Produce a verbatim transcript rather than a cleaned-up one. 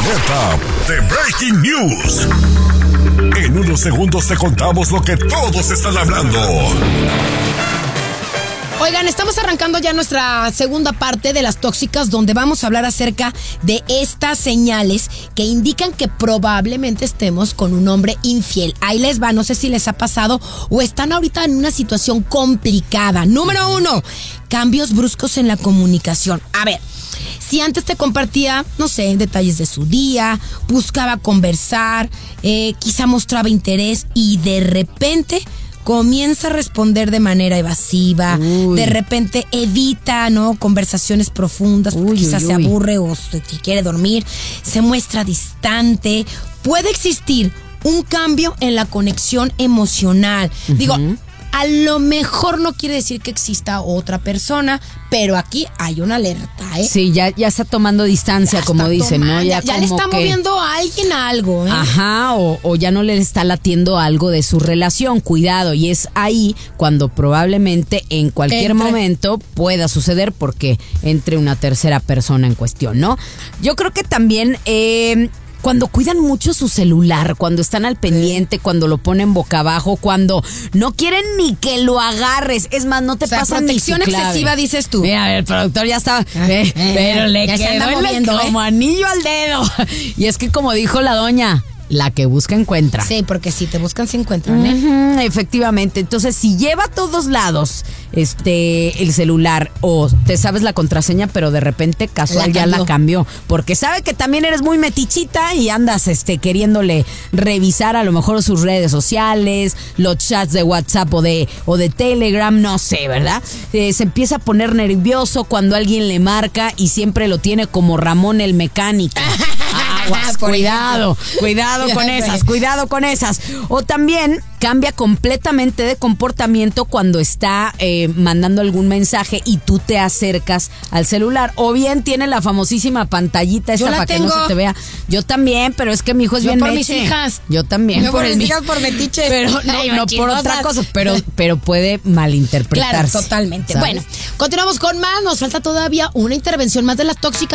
alerta de Breaking News. En unos segundos te contamos lo que todos están hablando. Oigan, estamos arrancando ya nuestra segunda parte de las tóxicas, donde vamos a hablar acerca de estas señales que indican que probablemente estemos con un hombre infiel. Ahí les va, no sé si les ha pasado o están ahorita en una situación complicada. Número uno, cambios bruscos en la comunicación. A ver, si antes te compartía, no sé, detalles de su día, buscaba conversar, eh, quizá mostraba interés y de repente comienza a responder de manera evasiva, uy. de repente evita, ¿no? Conversaciones profundas, Uy, quizás uy, se uy. aburre o se quiere dormir, se muestra distante. Puede existir un cambio en la conexión emocional. Uh-huh. Digo, a lo mejor no quiere decir que exista otra persona, pero aquí hay una alerta, ¿eh? Sí, ya, ya está tomando distancia, ya como dicen, tomando, ¿no? Ya, Ya, ya como le está que... moviendo a alguien a algo, ¿eh? Ajá, o, o ya no le está latiendo algo de su relación, cuidado. Y es ahí cuando probablemente en cualquier Entre. momento pueda suceder porque entre una tercera persona en cuestión, ¿no? Yo creo que también... Eh, Cuando cuidan mucho su celular, cuando están al pendiente, cuando lo ponen boca abajo, cuando no quieren ni que lo agarres. Es más, no te O sea, pasan ni su protección clave. excesiva, dices tú. Mira, el productor ya está, eh, eh, pero le ya se anda quedó moviendo, como ¿eh? anillo al dedo. Y es que como dijo la doña, la que busca encuentra. Sí, porque si te buscan se encuentran, ¿eh? Uh-huh, efectivamente. Entonces, si lleva a todos lados este el celular o te sabes la contraseña, pero de repente casual La ya cambió. la cambió, porque sabe que también eres muy metichita y andas este queriéndole revisar a lo mejor sus redes sociales, los chats de WhatsApp o de o de Telegram, no sé, ¿verdad? Eh, se empieza a poner nervioso cuando alguien le marca y siempre lo tiene como Ramón el mecánico. Aguas, Por cuidado, ejemplo. cuidado Ya con sé. esas, cuidado con esas. O también cambia completamente de comportamiento cuando está eh, mandando algún mensaje y tú te acercas al celular. O bien tiene la famosísima pantallita esta Yo la para que no tengo. se te vea. Yo también, pero es que mi hijo es Yo bien por meche. mis hijas. Yo también. Yo por mis el hijas, mío. por metiches. Pero no, Ay, no por machismosas. otra cosa, pero, pero puede malinterpretarse. Claro, totalmente. ¿sabes? Bueno, continuamos con más. Nos falta todavía una intervención más de las tóxicas.